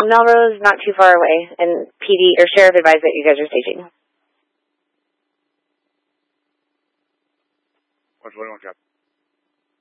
Melrose, not too far away, and PD or sheriff advised that you guys are staging. What's going on, Captain?